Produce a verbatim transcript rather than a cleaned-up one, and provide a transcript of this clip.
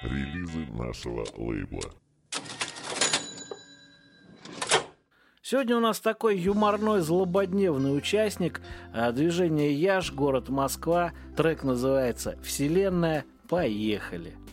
Релизы нашего лейбла. Сегодня у нас такой юморной, злободневный участник движения Яш, город Москва. Трек называется «Вселенная». Поехали!